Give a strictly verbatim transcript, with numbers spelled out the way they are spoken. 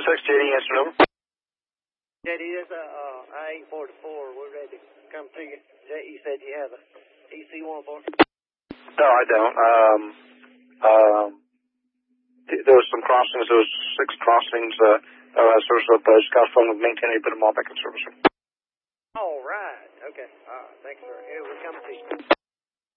six, J D, answer over. J D, this is uh, uh, I eight forty-four. We're ready to come to you. You said you have a E C one for us? No, I don't. Um, um, th- there was some crossings. There was six crossings. Uh, uh, service up. Uh, just got a phone with maintaining, put them all back in service. All right. Okay. All right. Thanks, sir. Here we come to you.